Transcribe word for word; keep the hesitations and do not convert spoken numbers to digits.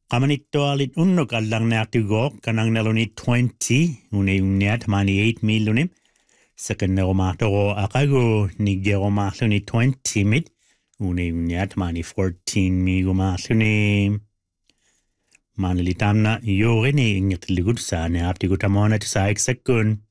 qamanittualit unnuk allarnaartugoq kanarnaluni twenty une unniat twenty-eight millunim sakannerumaartogo aqagu niggerumaarluni twenty mit une unniat fourteen migumaarluni manlitamna yorini ingitligud saane aptigutamona tsaik sakun